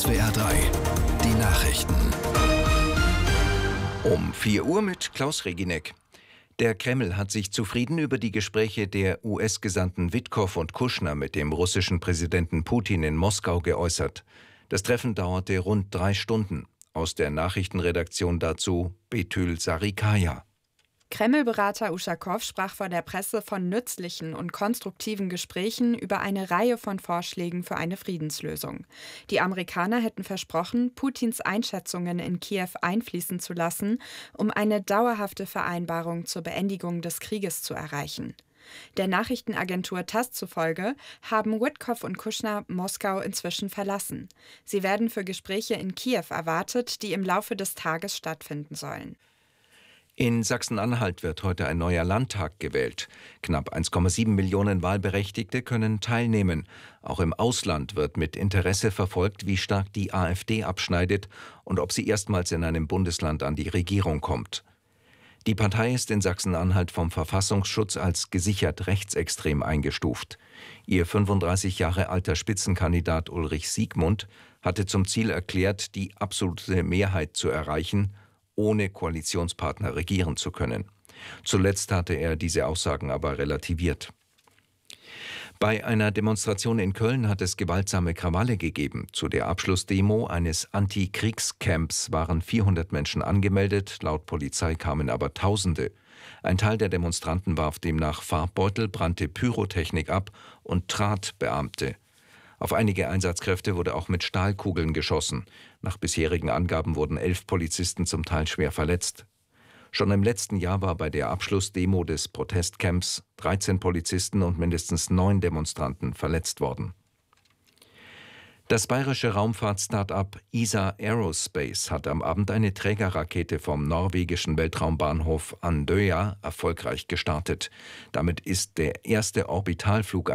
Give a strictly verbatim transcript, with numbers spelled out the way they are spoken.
S W R drei, die Nachrichten. Um vier Uhr mit Klaus Reginek. Der Kreml hat sich zufrieden über die Gespräche der U S-Gesandten Witkow und Kushner mit dem russischen Präsidenten Putin in Moskau geäußert. Das Treffen dauerte rund drei Stunden. Aus der Nachrichtenredaktion dazu Betül Sarikaya. Kreml-Berater Uschakow sprach vor der Presse von nützlichen und konstruktiven Gesprächen über eine Reihe von Vorschlägen für eine Friedenslösung. Die Amerikaner hätten versprochen, Putins Einschätzungen in Kiew einfließen zu lassen, um eine dauerhafte Vereinbarung zur Beendigung des Krieges zu erreichen. Der Nachrichtenagentur TASS zufolge haben Witkow und Kushner Moskau inzwischen verlassen. Sie werden für Gespräche in Kiew erwartet, die im Laufe des Tages stattfinden sollen. In Sachsen-Anhalt wird heute ein neuer Landtag gewählt. Knapp eins Komma sieben Millionen Wahlberechtigte können teilnehmen. Auch im Ausland wird mit Interesse verfolgt, wie stark die AfD abschneidet und ob sie erstmals in einem Bundesland an die Regierung kommt. Die Partei ist in Sachsen-Anhalt vom Verfassungsschutz als gesichert rechtsextrem eingestuft. Ihr fünfunddreißig Jahre alter Spitzenkandidat Ulrich Siegmund hatte zum Ziel erklärt, die absolute Mehrheit zu erreichen, ohne Koalitionspartner regieren zu können. Zuletzt hatte er diese Aussagen aber relativiert. Bei einer Demonstration in Köln hat es gewaltsame Krawalle gegeben. Zu der Abschlussdemo eines Anti-Kriegscamps waren vierhundert Menschen angemeldet, laut Polizei kamen aber Tausende. Ein Teil der Demonstranten warf demnach Farbbeutel, brannte Pyrotechnik ab und trat Beamte. Auf einige Einsatzkräfte wurde auch mit Stahlkugeln geschossen. Nach bisherigen Angaben wurden elf Polizisten zum Teil schwer verletzt. Schon im letzten Jahr war bei der Abschlussdemo des Protestcamps dreizehn Polizisten und mindestens neun Demonstranten verletzt worden. Das bayerische Raumfahrt-Start-up E S A Aerospace hat am Abend eine Trägerrakete vom norwegischen Weltraumbahnhof Andøya erfolgreich gestartet. Damit ist der erste Orbitalflug